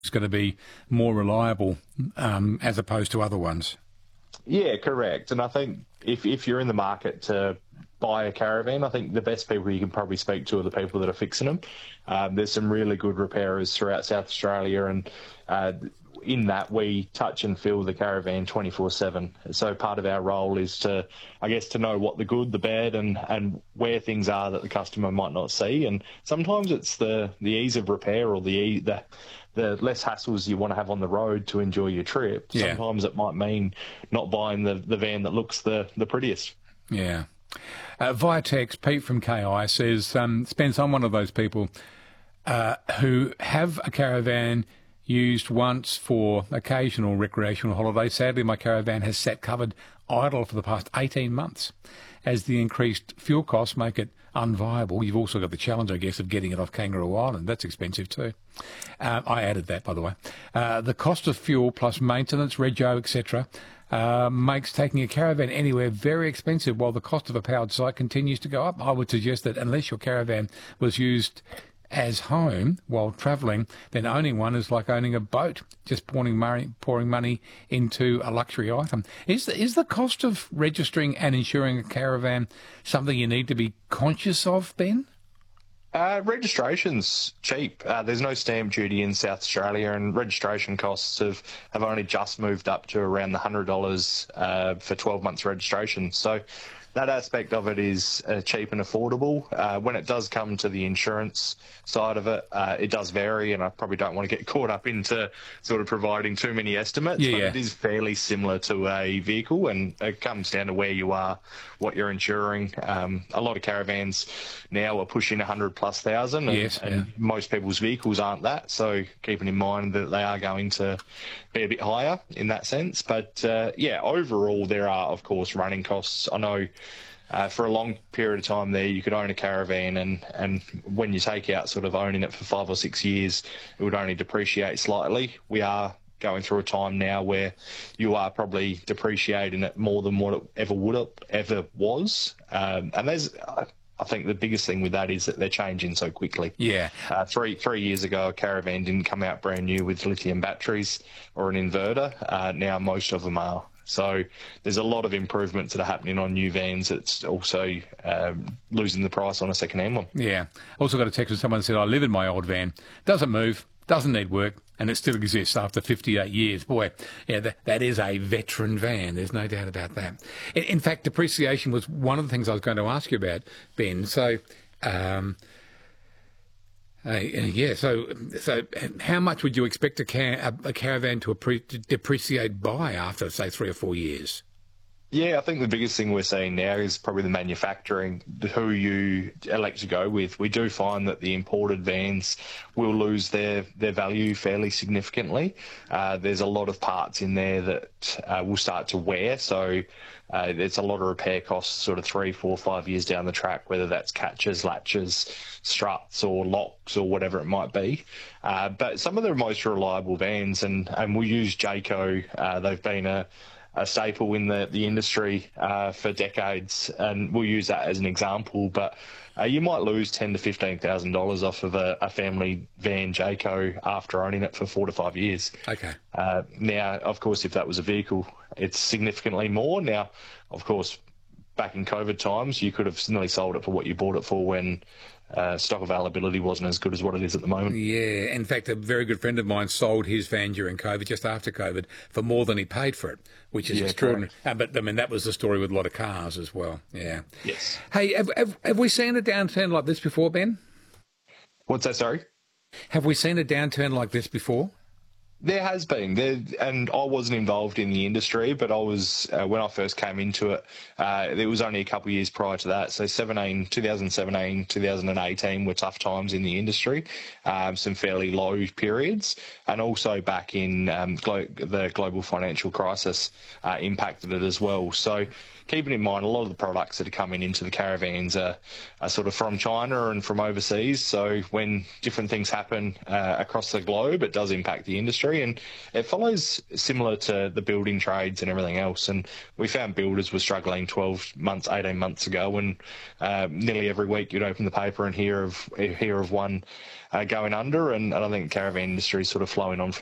is going to be more reliable as opposed to other ones. Yeah, correct. And I think if you're in the market to buy a caravan, I think the best people you can probably speak to are the people that are fixing them. There's some really good repairers throughout South Australia, and in that we touch and feel the caravan 24/7. So part of our role is to know what the good, the bad, and where things are that the customer might not see. And sometimes it's the ease of repair or the less hassles you want to have on the road to enjoy your trip. Yeah. Sometimes it might mean not buying the van that looks the prettiest. Yeah. Via text, Pete from KI says, Spence, I'm one of those people who have a caravan used once for occasional recreational holidays. Sadly, my caravan has sat covered idle for the past 18 months as the increased fuel costs make it unviable. You've also got the challenge, I guess, of getting it off Kangaroo Island. That's expensive too. I added that, by the way. The cost of fuel plus maintenance, rego, etc., makes taking a caravan anywhere very expensive, while the cost of a powered site continues to go up. I would suggest that unless your caravan was used as home while travelling, then owning one is like owning a boat, just pouring money into a luxury item. Is the cost of registering and insuring a caravan something you need to be conscious of, Ben? Registration's cheap. There's no stamp duty in South Australia, and registration costs have only just moved up to around the $100 for 12 months registration. So that aspect of it is cheap and affordable. When it does come to the insurance side of it, it does vary, and I probably don't want to get caught up into sort of providing too many estimates, but it is fairly similar to a vehicle, and it comes down to where you are, what you're insuring. A lot of caravans now are pushing 100,000+, and most people's vehicles aren't that, so keeping in mind that they are going to be a bit higher in that sense. But overall there are, of course, running costs. I know for a long period of time there you could own a caravan, and when you take out sort of owning it for 5 or 6 years, it would only depreciate slightly. We are going through a time now where you are probably depreciating it more than what it ever was. And I think the biggest thing with that is that they're changing so quickly. Yeah. 3 years ago, a caravan didn't come out brand new with lithium batteries or an inverter. Now most of them are. So there's a lot of improvements that are happening on new vans. It's also losing the price on a second-hand one. Yeah. Also got a text from someone who said, I live in my old van. Doesn't move, doesn't need work, and it still exists after 58 years. Boy, yeah, that is a veteran van. There's no doubt about that. In fact, depreciation was one of the things I was going to ask you about, Ben. So, so how much would you expect a caravan to depreciate by after, say, 3 or 4 years? Yeah, I think the biggest thing we're seeing now is probably the manufacturing, who you elect to go with. We do find that the imported vans will lose their value fairly significantly. There's a lot of parts in there that will start to wear, so it's a lot of repair costs sort of 3, 4, 5 years down the track, whether that's catches, latches, struts or locks or whatever it might be. But some of the most reliable vans, and we'll use Jayco, they've been a staple in the industry for decades, and we'll use that as an example. But you might lose $10,000 to $15,000 off of a family van Jayco after owning it for 4 to 5 years. Okay. Now, of course, if that was a vehicle, it's significantly more. Now, of course, back in COVID times, you could have nearly sold it for what you bought it for when stock availability wasn't as good as what it is at the moment. Yeah, in fact, a very good friend of mine sold his van during COVID, just after COVID, for more than he paid for it, which is extraordinary. But, I mean, that was the story with a lot of cars as well, yeah. Yes. Hey, have we seen a downturn like this before, Ben? What's that, sorry? Have we seen a downturn like this before? There has been, and I wasn't involved in the industry, but I was, when I first came into it, it was only a couple of years prior to that. So 2017, 2018 were tough times in the industry, some fairly low periods, and also back in the global financial crisis impacted it as well. So keeping in mind, a lot of the products that are coming into the caravans are sort of from China and from overseas. So when different things happen across the globe, it does impact the industry. industry, and it follows similar to the building trades and everything else. And we found builders were struggling 12 months, 18 months ago, and nearly every week you'd open the paper and hear of one going under, and I think the caravan industry is sort of flowing on from